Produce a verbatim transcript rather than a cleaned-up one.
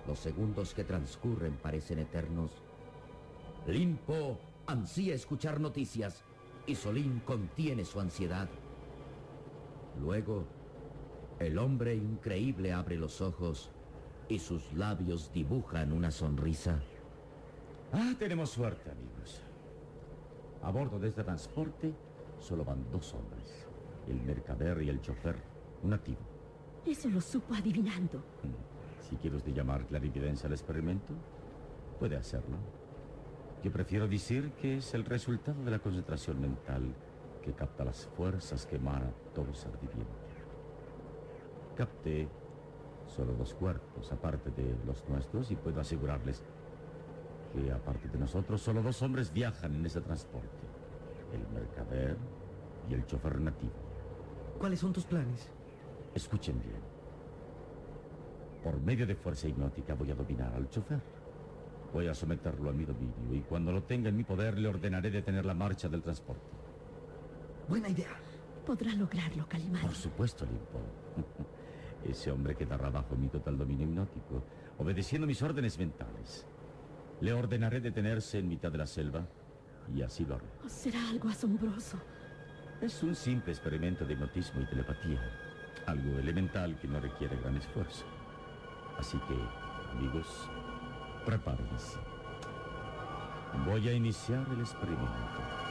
Los segundos que transcurren parecen eternos. Limpo ansía escuchar noticias y Solín contiene su ansiedad. Luego, el hombre increíble abre los ojos y sus labios dibujan una sonrisa. Ah, tenemos suerte, amigos. A bordo de este transporte solo van dos hombres, el mercader y el chofer, un nativo. Eso lo supo adivinando. Si quiere usted llamar clarividencia al experimento, puede hacerlo. Yo prefiero decir que es el resultado de la concentración mental que capta las fuerzas que emana todo ser viviente. Capté solo dos cuerpos, aparte de los nuestros, y puedo asegurarles que, aparte de nosotros, solo dos hombres viajan en ese transporte. El mercader y el chofer nativo. ¿Cuáles son tus planes? Escuchen bien. Por medio de fuerza hipnótica voy a dominar al chofer. Voy a someterlo a mi dominio y cuando lo tenga en mi poder le ordenaré detener la marcha del transporte. Buena idea. Podrá lograrlo, Calimán. Por supuesto, Limpo. Ese hombre quedará bajo mi total dominio hipnótico, obedeciendo mis órdenes mentales. Le ordenaré detenerse en mitad de la selva y así lo haré. Oh, será algo asombroso. Es un simple experimento de hipnotismo y telepatía. Algo elemental que no requiere gran esfuerzo. Así que, amigos, prepárense. Voy a iniciar el experimento.